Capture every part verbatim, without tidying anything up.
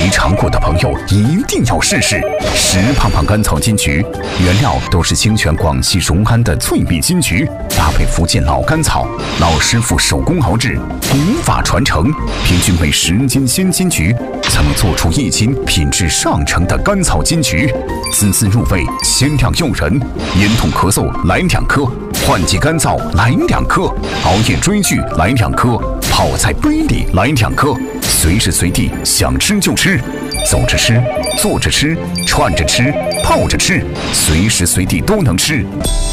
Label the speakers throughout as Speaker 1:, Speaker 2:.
Speaker 1: 尝过的朋友一定要试试石胖胖甘草金桔，原料都是精选广西荣安的脆蜜金桔，搭配福建老甘草，老师傅手工熬制，古法传承，平均每十斤鲜金桔才能做出一斤品质上乘的甘草金桔，滋滋入味，鲜亮诱人。咽痛咳嗽来两颗，换季干燥来两颗，熬夜追剧来两颗，泡在杯里来两颗，随时随地想吃就吃，走着吃，坐着吃，串着吃，泡着吃，随时随地都能吃。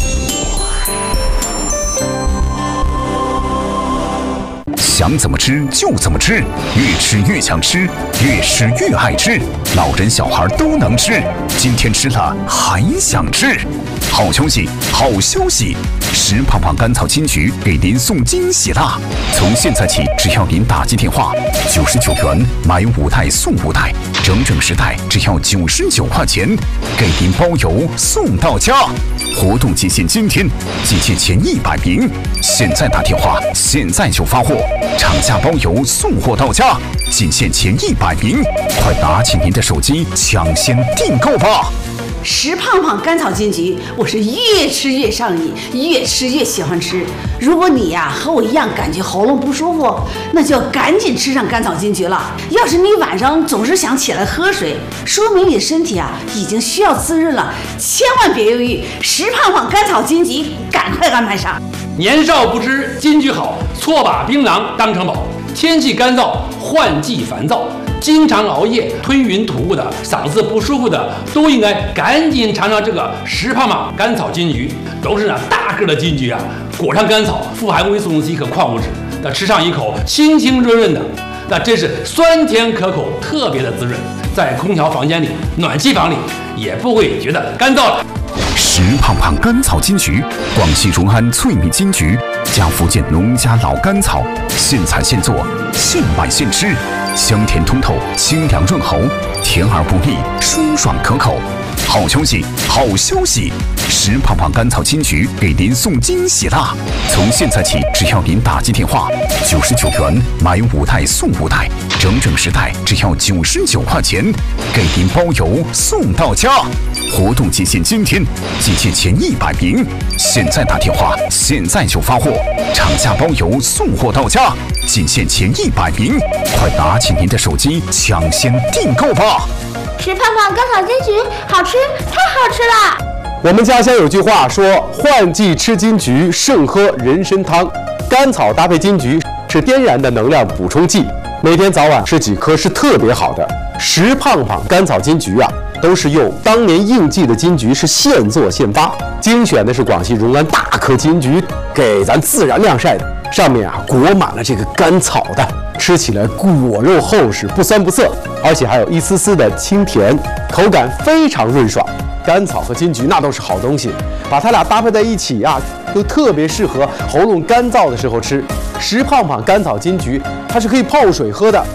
Speaker 1: 想怎么吃就怎么吃，越吃越想吃，越吃越爱吃，老人小孩都能吃。今天吃了还想吃，好消息，好消息！石胖胖甘草金桔给您送惊喜啦！从现在起，只要您打进电话九十九元买五袋送五袋，整整十袋只要九十九块钱，给您包邮送到家。活动期限今天，集结前一百名，现在打电话，现在就发货，厂家包邮送货到家，仅限前一百名，快拿起您的手机抢先订购吧！
Speaker 2: 石胖胖甘草金桔，我是越吃越上瘾，越吃越喜欢吃。如果你呀、啊、和我一样感觉喉咙不舒服，那就要赶紧吃上甘草金桔了。要是你晚上总是想起来喝水，说明你的身体啊已经需要滋润了，千万别犹豫，石胖胖甘草金桔赶快安排上。
Speaker 3: 年少不知金桔好，错把槟榔当成宝。天气干燥，换季烦躁，经常熬夜、吞云吐雾的、嗓子不舒服的，都应该赶紧尝尝这个石胖胖甘草金桔。都是那大个的金桔啊，裹上甘草，富含维生素 C 和矿物质，那吃上一口清清润润的，那真是酸甜可口，特别的滋润。在空调房间里、暖气房里也不会觉得干燥了。
Speaker 1: 石胖胖甘草金桔，广西荣安脆蜜金桔加福建农家老甘草，现采现做，现买现吃，香甜通透，清凉润喉，甜而不腻，舒爽可口。好消息，好消息！石胖胖甘草金桔给您送惊喜啦！从现在起，只要您打进电话九十九元买五袋送五袋，整整十袋只要九十九块钱，给您包邮送到家。活动期限今天，集结前一百名，现在打电话，现在就发货，厂家包邮送货到家，仅限前一百名，快拿起您的手机抢先订购吧！
Speaker 4: 石胖胖甘草金桔好吃，太好吃了！
Speaker 5: 我们家乡有句话说：“换季吃金桔，胜喝人参汤。”甘草搭配金桔是天然的能量补充剂，每天早晚吃几颗是特别好的。石胖胖甘草金桔啊，都是用当年应季的金桔是现做现发，精选的是广西荣安大颗金桔，给咱自然晾晒的，上面啊裹满了这个甘草的，吃起来果肉厚实，不酸不涩，而且还有一丝丝的清甜，口感非常润爽。甘草和金桔那都是好东西，把它俩搭配在一起啊，又特别适合喉咙干燥的时候吃。石胖胖甘草金桔，它是可以泡水喝的。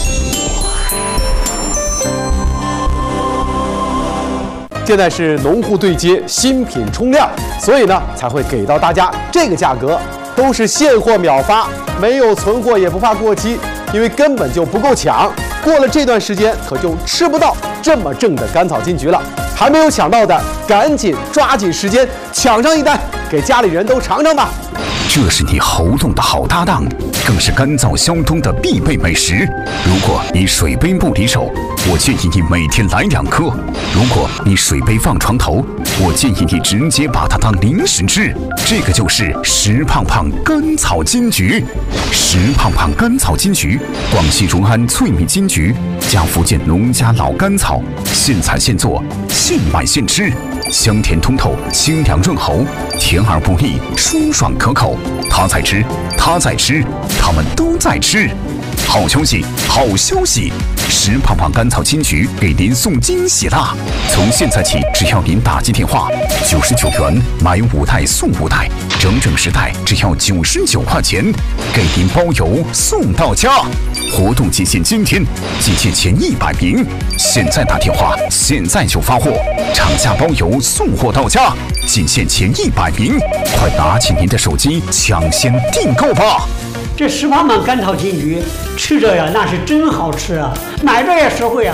Speaker 5: 现在是农户对接，新品冲量，所以呢才会给到大家这个价格，都是现货秒发，没有存货也不怕过期，因为根本就不够抢。过了这段时间，可就吃不到这么正的甘草金桔了。还没有抢到的，赶紧抓紧时间抢上一单，给家里人都尝尝吧。
Speaker 1: 这是你喉咙的好搭档，更是干燥消冬的必备美食。如果你水杯不离手，我建议你每天来两颗；如果你水杯放床头，我建议你直接把它当零食吃。这个就是石胖胖甘草金桔。石胖胖甘草金桔，广西荣安脆蜜金桔加福建农家老甘草，现采现做，现买现吃，香甜通透，清凉润喉，甜而不腻，舒爽可口。他在吃，他在吃，他们都在吃。好消息，好消息！石胖胖甘草金桔给您送惊喜啦！从现在起，只要您打进电话九十九元买五袋送五袋，整整十袋只要九十九块钱，给您包邮送到家。活动期限今天，集结前一百名，现在打电话，现在就发货，厂家包邮送货到家，仅限前一百名，快拿起您的手机抢先订购吧！
Speaker 6: 这石胖胖甘草金桔吃着呀，那是真好吃啊，买着也实惠啊。